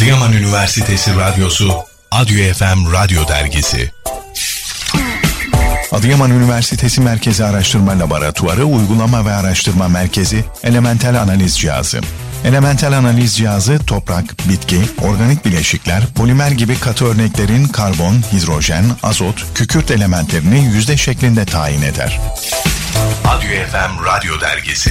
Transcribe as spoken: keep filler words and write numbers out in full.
Adıyaman Üniversitesi Radyosu, Adyo F M Radyo Dergisi. Adıyaman Üniversitesi Merkezi Araştırma Laboratuvarı Uygulama ve Araştırma Merkezi Elementel Analiz Cihazı. Elementel analiz cihazı toprak, bitki, organik bileşikler, polimer gibi katı örneklerin karbon, hidrojen, azot, kükürt elementlerini yüzde şeklinde tayin eder. Adyo F M Radyo Dergisi.